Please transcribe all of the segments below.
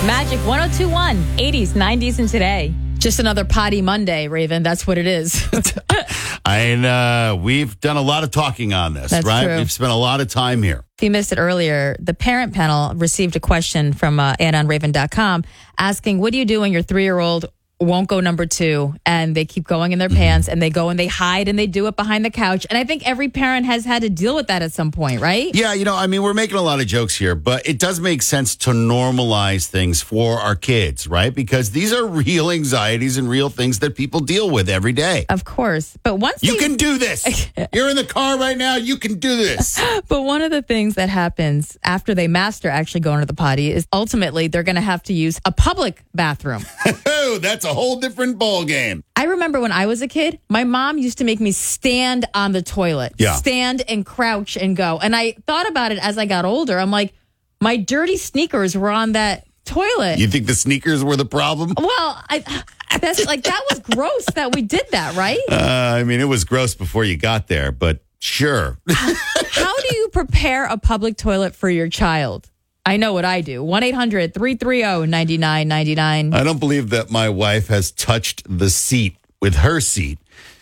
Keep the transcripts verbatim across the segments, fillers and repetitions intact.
Magic one oh two point one, eighties, nineties, and today. Just another potty Monday, Raven. That's what it is. And uh, we've done a lot of talking on this, That's right? true. We've spent a lot of time here. If you missed it earlier, the parent panel received a question from uh, Anna on Raven dot com asking, what do you do when your three-year-old won't go number two and they keep going in their pants and they go and they hide and they do it behind the couch? And I think every parent has had to deal with that at some point, right? Yeah, you know, I mean, we're making a lot of jokes here, but it does make sense to normalize things for our kids, right? Because these are real anxieties and real things that people deal with every day. Of course. But once You they- can do this. You're in the car right now. You can do this. But one of the things that happens after they master actually going to the potty is ultimately they're going to have to use a public bathroom. Oh, that's a whole different ball game. I remember when I was a kid, my mom used to make me stand on the toilet, Yeah. stand and crouch and go. And I thought about it as I got older. I'm like, my dirty sneakers were on that toilet. You think the sneakers were the problem? well, I that's like that was gross that we did that, right? Uh, I mean, it was gross before you got there, but sure. How do you prepare a public toilet for your child? I know what I do. one eight hundred three three zero nine nine nine nine. I don't believe that my wife has touched the seat with her seat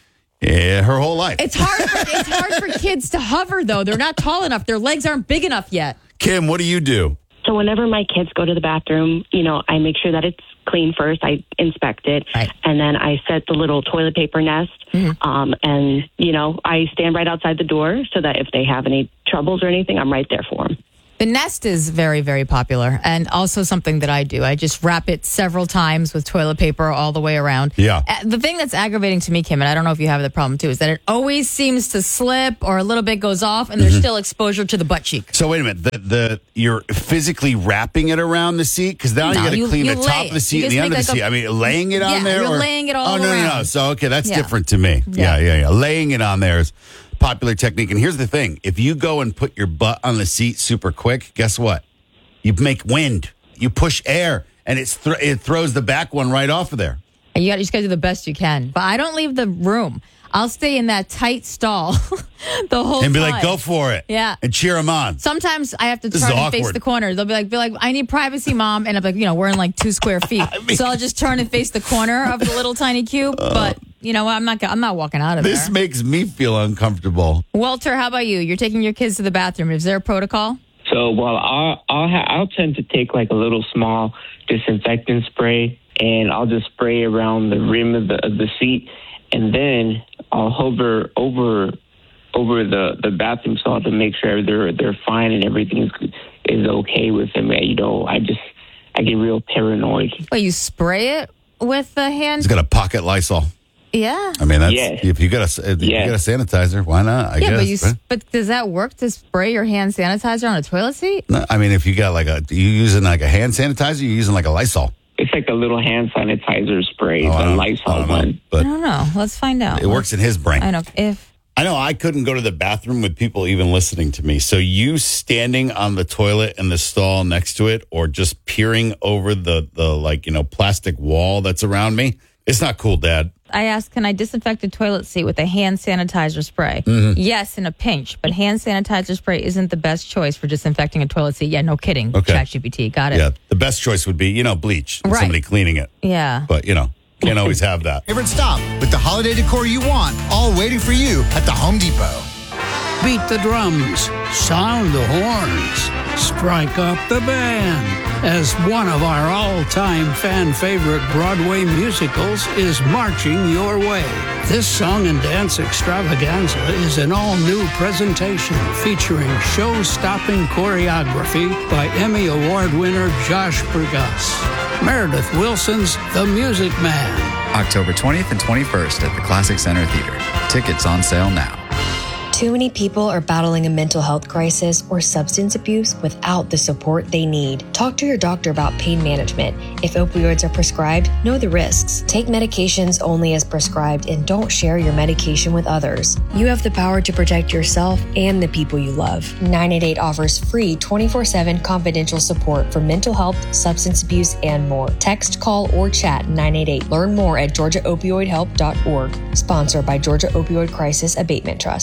eh, her whole life. It's hard for, it's hard for kids to hover, though. They're not tall enough. Their legs aren't big enough yet. Kim, what do you do? So whenever my kids go to the bathroom, you know, I make sure that it's clean first. I inspect it. Right. And then I set the little toilet paper nest. Mm-hmm. Um, and, you know, I stand right outside the door so that if they have any troubles or anything, I'm right there for them. The nest is very, very popular and also something that I do. I just wrap it several times with toilet paper all the way around. Yeah. Uh, The thing that's aggravating to me, Kim, and I don't know if you have the problem too, is that it always seems to slip or a little bit goes off and there's still exposure to the butt cheek. So wait a minute. The, the you're physically wrapping it around the seat because now No, you got to you- clean you the lay top it. of the seat You and the just under the make like seat. a- I mean, laying it on Yeah, there. you're or, laying it all Oh no, no, no. around. So okay, that's Yeah. different to me. Yeah. Yeah. yeah, yeah, Laying it on there is popular technique. And here's the thing: if you go and put your butt on the seat super quick, guess what? You make wind. You push air, and it's th- it throws the back one right off of there. And you got you just got to do the best you can. But I don't leave the room. I'll stay in that tight stall the whole time. And be like, go for it. Yeah. And cheer them on. Sometimes I have to This turn is and face awkward. the corner. They'll be like, be like, I need privacy, Mom. And I'm like, you know, we're in like two square feet. mean- so I'll just turn and face the corner of the little tiny cube. but you know what? I'm not, I'm not walking out of This there. makes me feel uncomfortable. Walter, how about you? You're taking your kids to the bathroom. Is there a protocol? So, well, I'll I'll, ha- I'll tend to take like a little small disinfectant spray, and I'll just spray around the rim of the of the seat, and then I'll hover over over the, the bathroom stall to make sure they're they're fine and everything is is okay with them. You know, I just I get real paranoid. Wait, you spray it with the hand? He's got a pocket Lysol. Yeah. I mean, that's Yes. if you got a if you Yes. got a sanitizer, why not? I Yeah, guess. but you, right? but does that work to spray your hand sanitizer on a toilet seat? No, I mean, if you got like a, you using like a hand sanitizer, you're using like a Lysol. It's like a little hand sanitizer spray, Oh, I the don't- I Lysol don't know, one. I but don't know. Let's find out. it works in his brain. I know. If I know I couldn't go to the bathroom with people even listening to me. So you standing on the toilet and the stall next to it, or just peering over the the like you know plastic wall that's around me, it's not cool, Dad. I asked, can I disinfect a toilet seat with a hand sanitizer spray? Mm-hmm. Yes, in a pinch, but hand sanitizer spray isn't the best choice for disinfecting a toilet seat. Yeah, no kidding. Okay. ChatGPT, got it. Yeah, the best choice would be you know bleach, and Right. somebody cleaning it. Yeah. But you know can't always have that. Favorite stop with the holiday decor you want, all waiting for you at the Home Depot. Beat the drums, sound the horns, strike up the band, as one of our all-time fan-favorite Broadway musicals is marching your way. This song and dance extravaganza is an all-new presentation featuring show-stopping choreography by Emmy Award winner Josh Burgas. Meredith Wilson's The Music Man. October twentieth and twenty-first at the Classic Center Theater. Tickets on sale now. Too many people are battling a mental health crisis or substance abuse without the support they need. Talk to your doctor about pain management. If opioids are prescribed, know the risks. Take medications only as prescribed and don't share your medication with others. You have the power to protect yourself and the people you love. nine eight eight offers free twenty-four seven confidential support for mental health, substance abuse, and more. Text, call, or chat nine eight eight. Learn more at georgia opioid help dot org. Sponsored by Georgia Opioid Crisis Abatement Trust. Most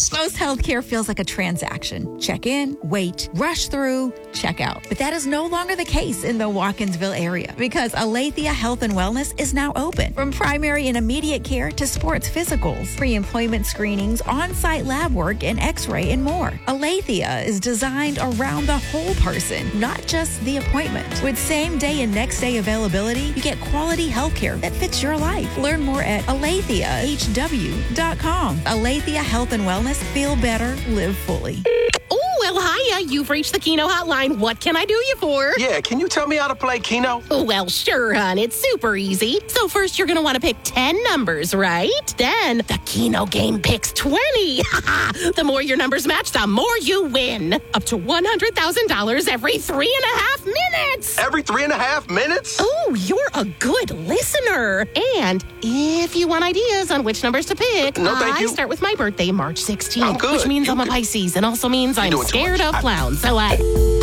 healthcare feels like a transaction. Check in, wait, rush through, check out. But that is no longer the case in the Watkinsville area because Aletheia Health and Wellness is now open. From primary and immediate care to sports physicals, pre-employment screenings, on-site lab work, and x-ray and more. Aletheia is designed around the whole person, not just the appointment. With same-day and next-day availability, you get quality healthcare that fits your life. Learn more at aletheia h w dot com. Aletheia Health and Wellness. Feel better, live fully. Oh, well, hiya. You've reached the Keno hotline. What can I do you for? Yeah, can you tell me how to play Keno? Oh, well, sure, hon. It's super easy. So first, you're going to want to pick ten numbers, right? Then the Keno game picks twenty. The more your numbers match, the more you win. Up to one hundred thousand dollars every three and a half minutes. Every three and a half minutes? Oh, you're a good listener. And if you want ideas on which numbers to pick, no, thank I you. start with my birthday, March sixteenth, I'm good. which means You I'm a good. Pisces and also means I'm doing too scared much. of I- clowns. So, uh,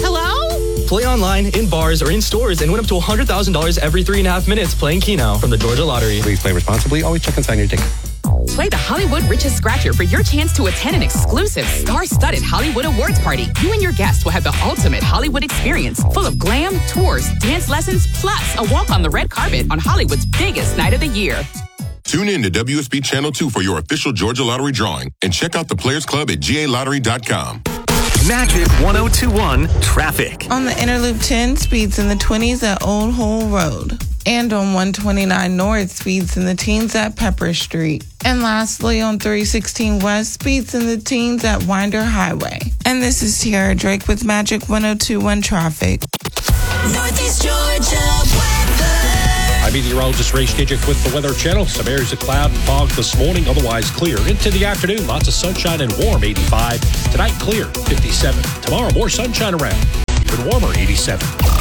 hello? Play online, in bars, or in stores and win up to one hundred thousand dollars every three and a half minutes playing Keno from the Georgia Lottery. Please play responsibly. Always check and sign your ticket. Play the Hollywood Richest Scratcher for your chance to attend an exclusive star-studded Hollywood Awards party. You and your guests will have the ultimate Hollywood experience, full of glam, tours, dance lessons, plus a walk on the red carpet on Hollywood's biggest night of the year. Tune in to W S B Channel two for your official Georgia Lottery drawing and check out the Players Club at G A lottery dot com. Magic one oh two one Traffic. On the Inner Loop ten, speeds in the twenties at Old Hole Road. And on one twenty-nine North, speeds in the teens at Pepper Street. And lastly, on three sixteen West, speeds in the teens at Winder Highway. And this is Tiara Drake with Magic one oh two one Traffic. Northeast Georgia weather. I'm meteorologist Ray Skidgick with the Weather Channel. Some areas of cloud and fog this morning, otherwise clear. Into the afternoon, lots of sunshine and warm, eighty-five. Tonight, clear, fifty-seven. Tomorrow, more sunshine around, even warmer, eighty-seven.